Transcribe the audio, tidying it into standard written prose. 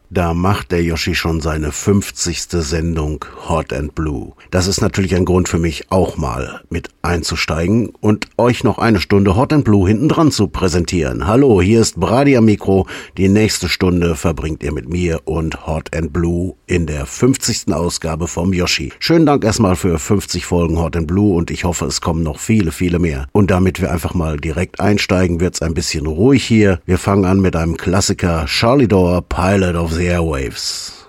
Da macht der Yoshi schon seine 50. Sendung Hot and Blue. Das ist natürlich ein Grund für mich, auch mal mit einzusteigen und euch noch eine Stunde Hot and Blue hinten dran zu präsentieren. Hallo, hier ist Brady am Mikro. Die nächste Stunde verbringt ihr mit mir und Hot and Blue in der 50. Ausgabe vom Yoshi. Schönen Dank erstmal für 50 Folgen Hot and Blue und ich hoffe, es kommen noch viele, viele mehr. Und damit wir einfach mal direkt einsteigen, wird's ein bisschen ruhig hier. Wir fangen an mit einem Klassiker, Charlie Dore, Pilot of the Airwaves.